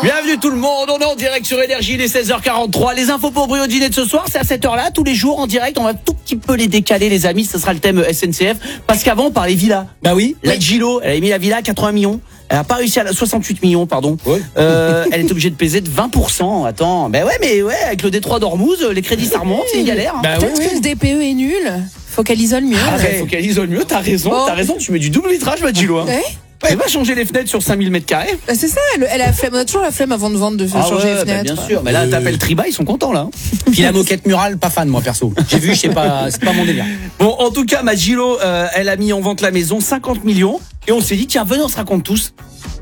Bienvenue tout le monde, on est en direct sur Énergie, il est 16h43. Les infos pour Brio Dîner de ce soir, c'est à cette heure-là, tous les jours en direct. On va tout petit peu les décaler les amis, ce sera le thème SNCF. Parce qu'avant on parlait villa. Bah oui. La Gilo, elle a mis la villa à 80 millions. Elle a pas réussi à 68 millions, pardon. Ouais. Elle est obligée de peser de 20%. Attends, mais ouais, avec le détroit d'Ormuz, les crédits ça remonte, c'est une galère. Bah Peut-être que le DPE est nul. Faut qu'elle isole mieux. Arrête, faut qu'elle isole mieux, t'as raison, tu mets du double vitrage, ma Gilo. Hein. Ouais. Elle va changer les fenêtres sur 5000 mètres carrés. Bah, c'est ça, elle a la flemme, on a toujours la flemme avant de vendre de changer les fenêtres. Bien sûr, mais là t'appelles Triba, ils sont contents là. Puis la moquette murale, pas fan moi perso. J'ai vu, je sais pas, c'est pas mon délire. Bon, en tout cas, ma Gilo, elle a mis en vente la maison 50 millions et on s'est dit tiens, venez on se raconte tous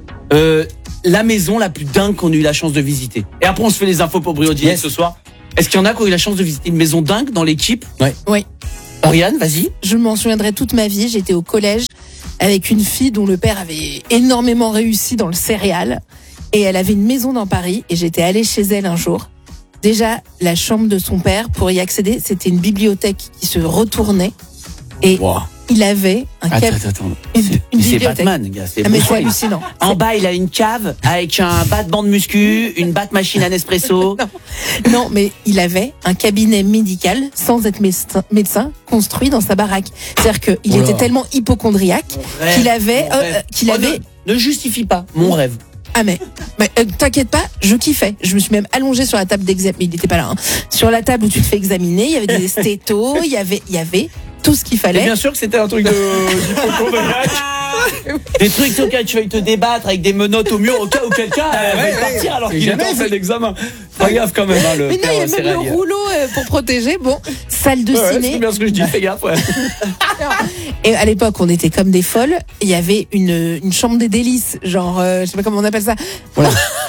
la maison la plus dingue qu'on a eu la chance de visiter. Et après on se fait les infos pour Brio Dîner ce soir. Est-ce qu'il y en a qui ont eu la chance de visiter une maison dingue dans l'équipe? Oui. Oriane, vas-y. Je m'en souviendrai toute ma vie, j'étais au collège avec une fille dont le père avait énormément réussi dans le céréal et elle avait une maison dans Paris et j'étais allée chez elle un jour. Déjà, la chambre de son père, pour y accéder, c'était une bibliothèque qui se retournait et il avait un Attends. une C'est bibliothèque. Batman, gars. C'est Mais c'est Bruce Wayne. hallucinant. En bas, il a une cave avec un battement de muscu, une batte machine à Nespresso. Non, mais il avait un cabinet médical, sans être médecin, construit dans sa baraque. C'est-à-dire qu'il était tellement hypochondriaque qu'il avait... Ne justifie pas mon rêve. Ah mais t'inquiète pas, je kiffais. Je me suis même allongée sur la table d'examen, mais il n'était pas là. Hein. Sur la table où tu te fais examiner, il y avait des stétos, il y avait tout ce qu'il Et fallait. bien sûr que c'était un truc d'hypochondriaque. Des trucs auxquels tu vas te débattre avec des menottes au mur au cas où quelqu'un va partir alors qu'il est en fait l'examen. Pas gaffe quand même, hein, le Mais non, il y a même le rouleau pour protéger. Bon, salle de ciné. C'est bien ce que je dis, fais gaffe, ouais. Et à l'époque, on était comme des folles. Il y avait une chambre des délices, genre, je sais pas comment on appelle ça. Voilà.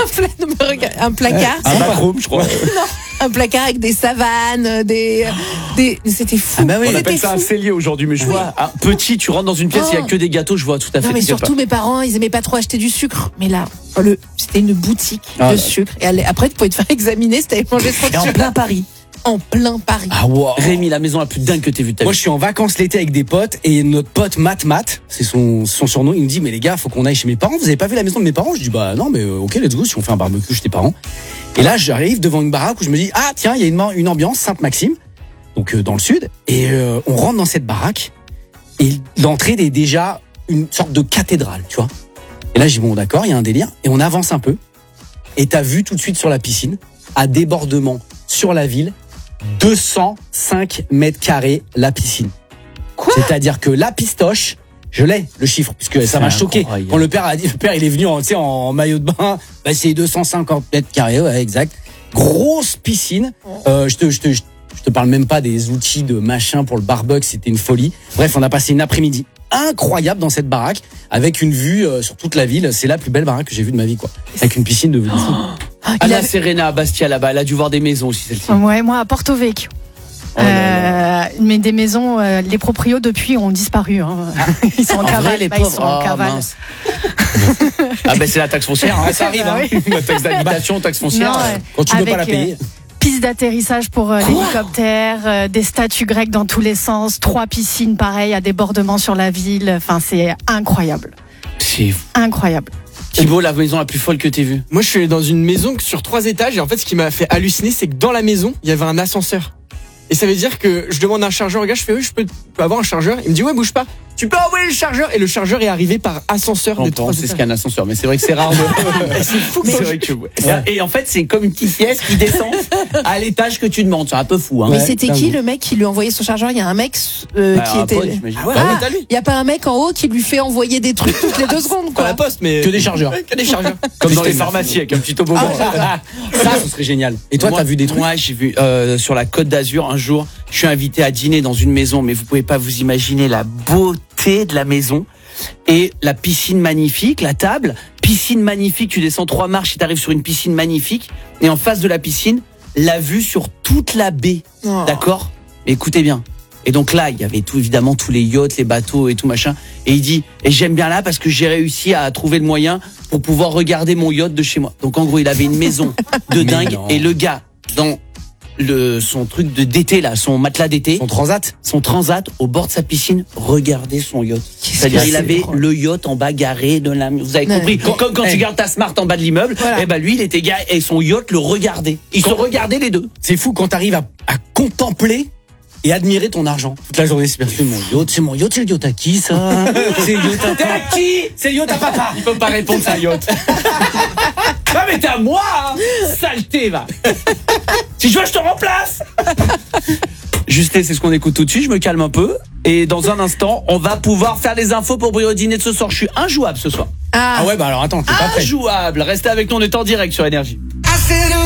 Un placard. Un backroom, je crois. Non, un placard avec des savanes, c'était fou. Ah bah oui, on appelle C'était ça un fou. cellier aujourd'hui, mais je vois un petit, tu rentres dans une pièce, il y a que des gâteaux, je vois tout à fait. Non, mais t'inquiète surtout, pas. mes parents, ils aimaient pas trop acheter du sucre. Mais là, c'était une boutique de sucre. Et après, tu pouvais te faire examiner si t'avais mangé trop de Et en sucre. plein Paris. En plein Paris. Ah wow. Rémi, la maison la plus dingue que t'aies vue de ta vie. Moi je suis en vacances l'été avec des potes et notre pote Matt, c'est son surnom, il me dit mais les gars faut qu'on aille chez mes parents, vous avez pas vu la maison de mes parents? Je dis bah non mais ok let's go si on fait un barbecue chez tes parents. Et là j'arrive devant une baraque où je me dis ah tiens il y a une ambiance Sainte-Maxime, donc dans le sud, et on rentre dans cette baraque et l'entrée est déjà une sorte de cathédrale, tu vois. Et là j'ai dit bon d'accord il y a un délire et on avance un peu et t'as vu tout de suite sur la piscine à débordement sur la ville 205 mètres carrés la piscine. Quoi? C'est-à-dire que la pistoche, je l'ai le chiffre puisque ça m'a choqué. Incroyable. Quand le père il est venu en maillot de bain, bah c'est 250 mètres carrés, ouais, exact. Grosse piscine. Je te parle même pas des outils de machin pour le barbecue, c'était une folie. Bref, on a passé une après-midi incroyable dans cette baraque avec une vue sur toute la ville. C'est la plus belle baraque que j'ai vue de ma vie, quoi. Avec une piscine de fou. Anna Serena à Bastia là-bas, elle a dû voir des maisons aussi celle-ci. Ouais, moi à Porto Vecchio. Mais des maisons, les proprios depuis ont disparu. Hein. Ils sont en cavale. Vrai, les Ils pauvres. sont en cavale. Mince. Ah ben c'est la taxe foncière, hein. Ça arrive, hein. La taxe d'habitation, taxe foncière. Non, ouais. Quand tu peux pas la Avec, payer. Piste d'atterrissage pour l'hélicoptère, des statues grecques dans tous les sens, 3 piscines pareilles à débordement sur la ville. Enfin, c'est incroyable. C'est Incroyable. Thibaut, la maison la plus folle que t'aies vue. Moi, je suis dans une maison sur 3 étages et en fait, ce qui m'a fait halluciner, c'est que dans la maison, il y avait un ascenseur. Et ça veut dire que je demande un chargeur au gars, je fais oui, je peux avoir un chargeur. Il me dit ouais, bouge pas. Tu peux envoyer le chargeur et le chargeur est arrivé par ascenseur des 3 C'est ce étages. qu'est un ascenseur, mais c'est vrai que c'est rare. C'est fou. C'est vrai que et en fait, c'est comme une petite pièce qui descend à l'étage que tu demandes. C'est un peu fou, hein. Mais c'était qui j'avoue. le mec qui lui envoyait son chargeur? Il y a un mec qui un était. pote, j'imagine. Ah ouais, Ah, t'as lui. il y a pas un mec en haut qui lui fait envoyer des trucs toutes les 2 secondes, Pas la quoi. poste, mais Que des chargeurs. Que des chargeurs. Comme dans les pharmacies avec un petit toboggan. Ça, ce serait génial. Et toi, t'as vu des trucs? Moi, j'ai vu sur la Côte d'Azur un jour. Je suis invité à dîner dans une maison, mais vous pouvez pas vous imaginer la beauté de la maison et la piscine magnifique, la table, piscine magnifique. Tu descends 3 marches et t'arrives sur une piscine magnifique. Et en face de la piscine, la vue sur toute la baie. Oh. D'accord? Mais écoutez bien. Et donc là, il y avait tout, évidemment, tous les yachts, les bateaux et tout machin. Et il dit, et j'aime bien là parce que j'ai réussi à trouver le moyen pour pouvoir regarder mon yacht de chez moi. Donc en gros, il avait une maison de Mais dingue non. et le gars, dans son truc d'été là, son matelas d'été, Son transat. son transat au bord de sa piscine, regardez son yacht. C'est-à-dire que il c'est avait drôle. le yacht en bas garé de la. Vous avez Ouais. compris. Comme quand tu gardes ta Smart en bas de l'immeuble, Voilà. et ben lui il était garé et son yacht le regardait. Ils se regardaient les deux. C'est fou quand t'arrives à contempler et admirer ton argent toute la journée. C'est mon yacht, c'est mon yacht, c'est le yacht à qui ça? C'est le yacht à T'es à qui? C'est le yacht à papa. Il peut pas répondre ça yacht. Ah mais t'es à moi, hein. Saleté va. Si je veux je te remplace. Justé, c'est ce qu'on écoute tout de suite. Je me calme un peu et dans un instant, on va pouvoir faire les infos pour Brio Dîner de ce soir. Je suis injouable ce soir. Ah ouais, bah alors attends, t'es pas prêt. Injouable. Restez avec nous, on est en direct sur Énergie.